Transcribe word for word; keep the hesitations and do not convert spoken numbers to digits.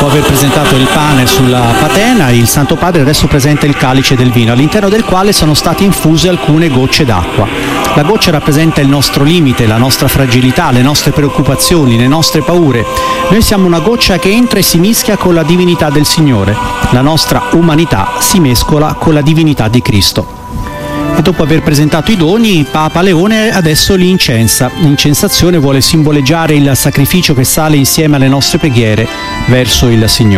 aver presentato il pane sulla patena, il Santo Padre adesso presenta il calice del vino, all'interno del quale sono state infuse alcune gocce d'acqua. La goccia rappresenta il nostro limite, la nostra fragilità, le nostre preoccupazioni, le nostre paure. Noi siamo una goccia che entra e si mischia con la divinità del Signore. La nostra umanità si mescola con la divinità di Cristo. E dopo aver presentato i doni, Papa Leone adesso li incensa. L'incensazione vuole simboleggiare il sacrificio che sale insieme alle nostre preghiere verso il Signore.